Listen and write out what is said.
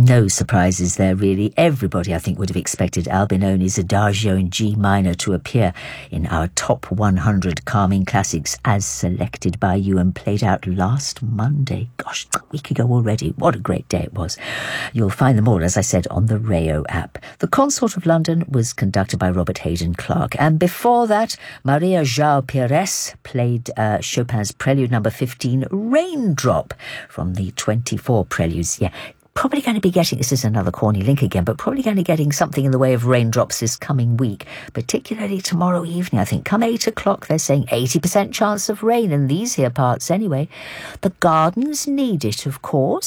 No surprises there, really. Everybody, I think, would have expected Albinoni's Adagio in G minor to appear in our top 100 calming classics as selected by you and played out last Monday. Gosh, a week ago already. What a great day it was. You'll find them all, as I said, on the Rayo app. The Consort of London was conducted by Robert Hayden Clark. And before that, Maria João Pires played Chopin's Prelude number 15, Raindrop, from the 24 Preludes. Yeah. Probably going to be getting, this is another corny link again, but probably going to be getting something in the way of raindrops this coming week, particularly tomorrow evening. I think come 8 o'clock, they're saying 80% chance of rain in these here parts anyway. The gardens need it, of course.